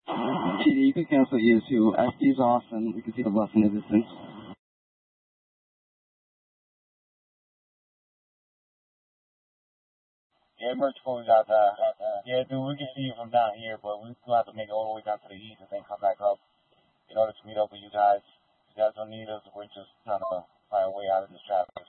TD, you can cancel year two. SD's off, and we can see the bus in the distance. Yeah, merch before we got yeah, dude, we can see you from down here, but we still have to make it all the way down to the east and then come back up in order to meet up with you guys. If you guys don't need us, we're just trying to find a way out of this traffic.